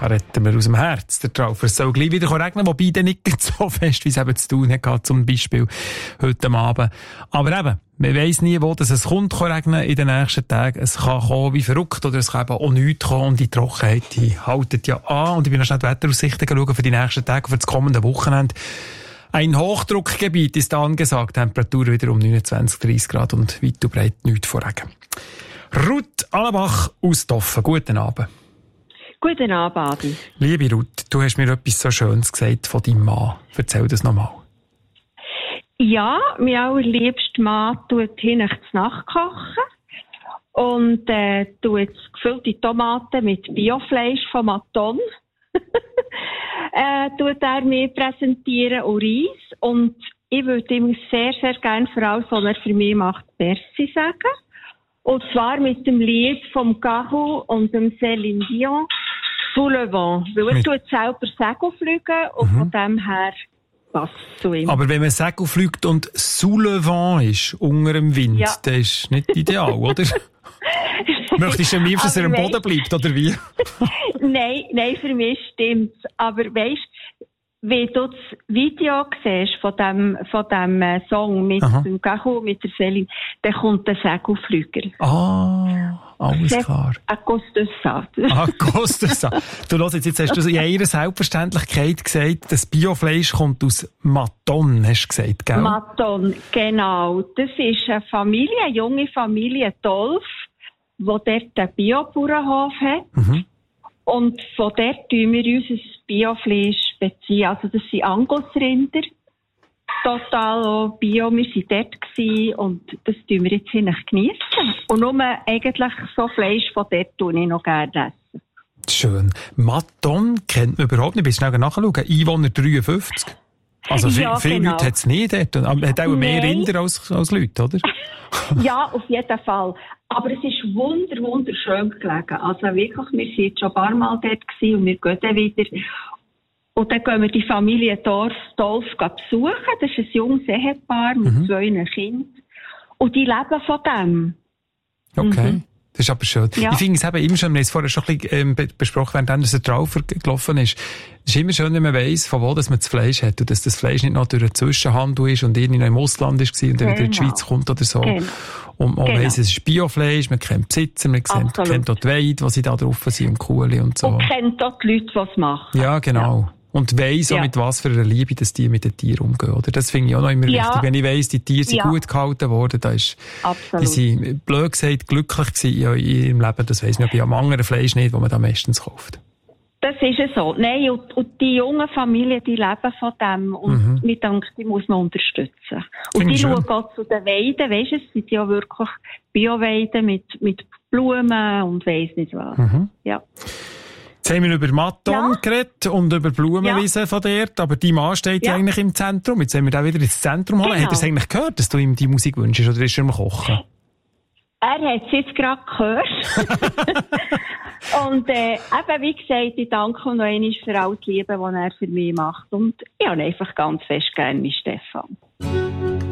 retten wir aus dem Herz, der Traufer. Es soll gleich wieder regnen, wobei dann nicht so fest, wie es eben zu tun hat, zum Beispiel heute Abend. Aber eben, man weiss nie, wo das es kommt, regnen in den nächsten Tagen. Es kann kommen wie verrückt, oder es kann eben auch nichts kommen. Und die Trockenheit, die haltet ja an. Und ich bin noch schnell die Wetteraussichten schauen für die nächsten Tage, für das kommende Wochenende. Ein Hochdruckgebiet ist angesagt. Temperatur wieder um 29, 30 Grad und weit und breit nichts von Regen. Ruth Allenbach aus Toffen. Guten Abend. Guten Abend, Adi. Liebe Ruth, du hast mir etwas so Schönes gesagt von deinem Mann. Erzähl das nochmal. Ja, mein allerliebster Mann tut hinten zu Nacht kochen und tut gefüllte Tomaten mit Biofleisch von Maton. Tut er mir präsentieren und Reis. Und ich würde ihm sehr, sehr gerne für alles, was er für mich macht, Merci sagen. Und zwar mit dem Lied vom Cahou und dem Céline Dion, Sous le Vent. Weil er tut selber Segel fliegen und von dem her passt zu ihm. Aber wenn man Segel fliegt und Sous le Vent ist, unter dem Wind, ja, das ist nicht ideal, oder? Möchtest du am liebsten, dass er am Boden bleibt, oder wie? Nein, für mich stimmt's. Aber weisst, wie du das Video siehst von dem Song mit dem Cahou, mit der Céline, dann kommt der Segelflüger. Ah, alles klar. À cause de ça. À cause de ça. Du hörst, jetzt hast du in einer Selbstverständlichkeit gesagt, das Biofleisch kommt aus Maton, hast du gesagt, gell? Maton, genau. Das ist eine Familie, eine junge Familie, Dolf, die dort einen Biobauernhof hat. Mhm. Und von dort tun wir unser Biofleisch beziehen. Also das sind Angusrinder, total auch Bio. Wir waren dort gewesen und das tun wir jetzt geniessen. Und nur eigentlich so Fleisch von dort tue ich noch gerne essen. Schön. Maton kennt man überhaupt nicht. Bist du schnell nachschauen? Einwohner 53. Also ja, viele genau. Leute hat es nicht dort. Aber hat auch mehr Rinder als Leute, oder? Ja, auf jeden Fall. Aber es ist wunderschön gelegen. Also wirklich, wir sind jetzt schon ein paar Mal dort gewesen und wir gehen dann wieder. Und dann gehen wir die Familie Dolf besuchen. Das ist ein junges Ehepaar mit 2 Kindern. Und die leben von dem. Okay. Mhm. Das ist aber schön. Ja. Ich finde es eben immer schön, wir haben es vorher schon ein bisschen besprochen, während der Traufer gelaufen ist. Es ist immer schön, wenn man weiss, von wo dass man das Fleisch hat und dass das Fleisch nicht noch durch einen Zwischenhandel ist und irgendwie noch im Ausland war und dann wieder in die Schweiz kommt oder so. Genau. Und man weiss, es ist Biofleisch, man kennt die Besitzer, man kennt auch die Weide, die sie da drauf sind und Kuhli und so. Und kennt auch die Leute, die es machen. Ja, genau. Ja. Und weiss auch mit was für einer Liebe, dass die mit den Tieren umgehen, oder? Das finde ich auch noch immer wichtig. Wenn ich weiss, die Tiere sind gut gehalten worden, da ist, die sind, blöd gesagt, glücklich gewesen in ihrem Leben. Das weiss man bei einem anderen Fleisch nicht, das man da meistens kauft. Das ist es so. Nein, und die jungen Familien, die leben von dem. Und mir denke, die muss man unterstützen. Und die schauen auch zu den Weiden. Weisst du, es sind ja wirklich Bio-Weiden mit Blumen und weiss nicht was. Ja. Jetzt haben wir über Maton geredet und über Blumenwiesen von dort, aber dein Mann steht ja eigentlich im Zentrum. Jetzt haben wir den wieder ins Zentrum holen. Genau. Hat er es eigentlich gehört, dass du ihm die Musik wünschst, oder ist er am Kochen? Er hat es jetzt gerade gehört. Und eben, wie gesagt, ich danke ihm noch einmal für all die Liebe, die er für mich macht. Und ich habe einfach ganz fest gerne mit Stefan.